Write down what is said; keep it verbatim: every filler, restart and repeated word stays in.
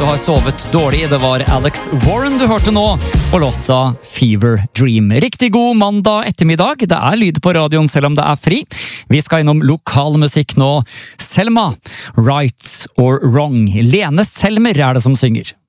har sovet dårlig. Det var Alex Warren du hørte nå, og låta Fever Dream. Riktig god mandag ettermiddag. Det er lyd på radioen selv om det er fri. Vi skal innom lokal musikk nå. Selma, Right or Wrong. Lene Selmer er det som synger.